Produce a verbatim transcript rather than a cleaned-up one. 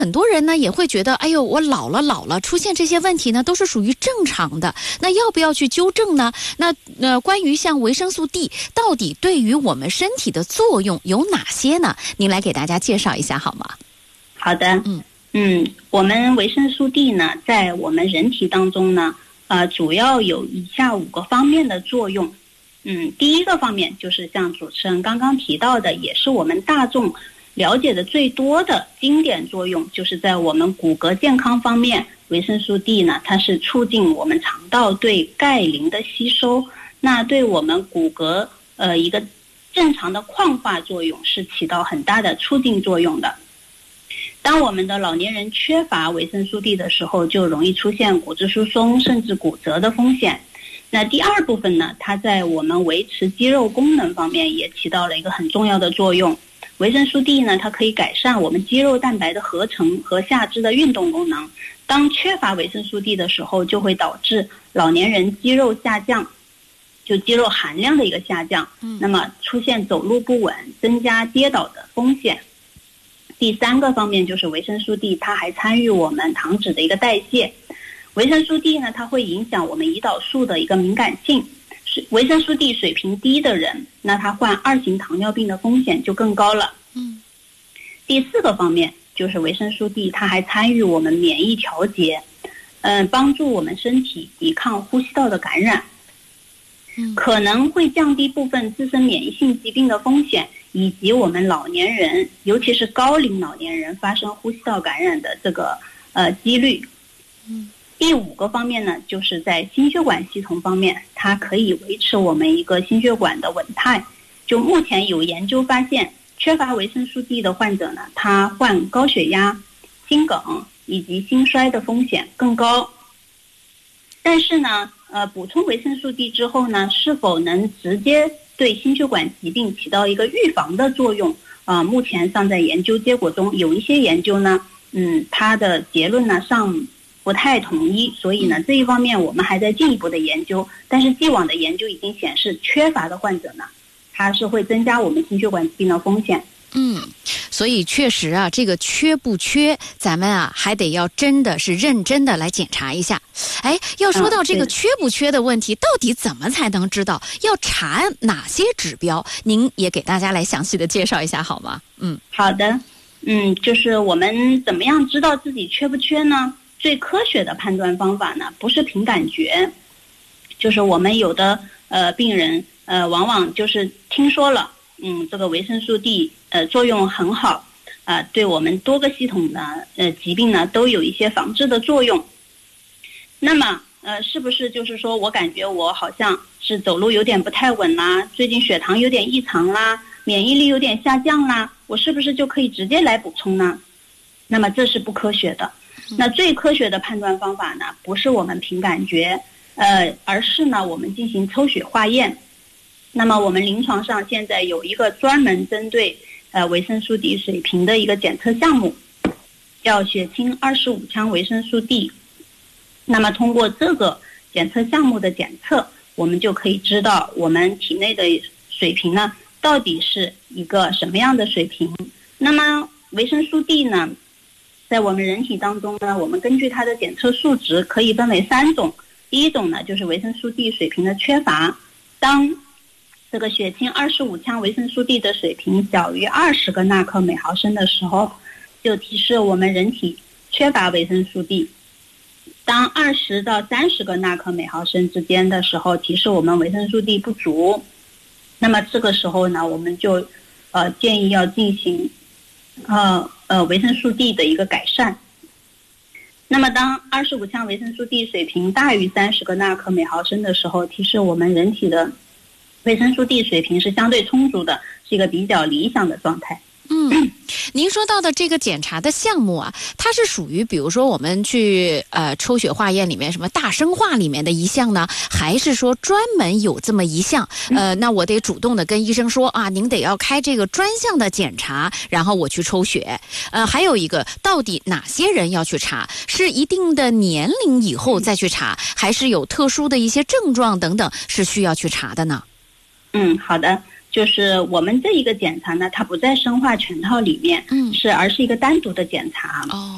很多人呢也会觉得，哎呦，我老了老了，出现这些问题呢都是属于正常的，那要不要去纠正呢？那呃，关于像维生素 D 到底对于我们身体的作用有哪些呢？您来给大家介绍一下好吗？ 好的， 嗯嗯，我们维生素 D 呢，在我们人体当中呢，呃，主要有以下五个方面的作用。嗯，第一个方面就是像主持人刚刚提到的，也是我们大众了解的最多的经典作用，就是在我们骨骼健康方面，维生素 D 呢，它是促进我们肠道对钙磷的吸收，那对我们骨骼呃一个正常的矿化作用是起到很大的促进作用的。当我们的老年人缺乏维生素 D 的时候，就容易出现骨质疏松甚至骨折的风险。那第二部分呢，它在我们维持肌肉功能方面也起到了一个很重要的作用。维生素 D 呢，它可以改善我们肌肉蛋白的合成和下肢的运动功能。当缺乏维生素 D 的时候，就会导致老年人肌肉下降，就肌肉含量的一个下降，那么出现走路不稳，增加跌倒的风险。第三个方面就是维生素 D 它还参与我们糖脂的一个代谢。维生素 D 呢，它会影响我们胰岛素的一个敏感性。维生素 D 水平低的人，那他患二型糖尿病的风险就更高了。 嗯， 第四个方面就是维生素 D 它还参与我们免疫调节，嗯、呃，帮助我们身体抵抗呼吸道的感染， 嗯， 可能会降低部分自身免疫性疾病的风险，以及我们老年人，尤其是高龄老年人发生呼吸道感染的这个呃几率。 嗯。 第五个方面呢，就是在心血管系统方面，它可以维持我们一个心血管的稳态。就目前有研究发现，缺乏维生素 D 的患者呢，他患高血压、心梗以及心衰的风险更高。但是呢，呃，补充维生素 D 之后呢，是否能直接对心血管疾病起到一个预防的作用？啊、呃，目前尚在研究结果中，有一些研究呢，嗯，它的结论呢尚不太统一，所以呢这一方面我们还在进一步的研究。但是既往的研究已经显示，缺乏的患者呢，它是会增加我们心血管疾病的风险。 嗯，所以确实啊，这个缺不缺，咱们啊还得要真的是认真的来检查一下。哎，要说到这个缺不缺的问题，到底怎么才能知道？要查哪些指标？您也给大家来详细的介绍一下好吗？嗯， 好的，嗯，就是我们怎么样知道自己缺不缺呢？最科学的判断方法呢，不是凭感觉，就是我们有的呃病人呃，往往就是听说了，嗯，这个维生素 D 呃作用很好，啊、呃，对我们多个系统的呃疾病呢都有一些防治的作用。那么呃，是不是就是说我感觉我好像是走路有点不太稳啦，最近血糖有点异常啦，免疫力有点下降啦，我是不是就可以直接来补充呢？那么这是不科学的。那最科学的判断方法呢，不是我们凭感觉，呃，而是呢我们进行抽血化验。那么我们临床上现在有一个专门针对呃维生素 D 水平的一个检测项目，叫血清二十五羟维生素 D。那么通过这个检测项目的检测，我们就可以知道我们体内的水平呢到底是一个什么样的水平。那么维生素 D 呢，在我们人体当中呢，我们根据它的检测数值可以分为三种。第一种呢，就是维生素 D 水平的缺乏。当这个血清二十五羟维生素 D 的水平小于二十个纳克每毫升的时候，就提示我们人体缺乏维生素 D。当二十到三十个纳克每毫升之间的时候，提示我们维生素 D 不足。那么这个时候呢，我们就呃建议要进行呃呃维生素 D 的一个改善。那么当二十五羟维生素 D 水平大于三十个纳克每毫升的时候，提示我们人体的维生素 D 水平是相对充足的，是一个比较理想的状态。 嗯，您说到的这个检查的项目啊，它是属于比如说我们去呃抽血化验里面什么大生化里面的一项呢，还是说专门有这么一项？呃，那我得主动的跟医生说啊，您得要开这个专项的检查，然后我去抽血。呃，还有一个，到底哪些人要去查？是一定的年龄以后再去查，还是有特殊的一些症状等等是需要去查的呢？ 嗯，好的。就是我们这一个检查呢，它不在生化全套里面，嗯，是而是一个单独的检查。 哦。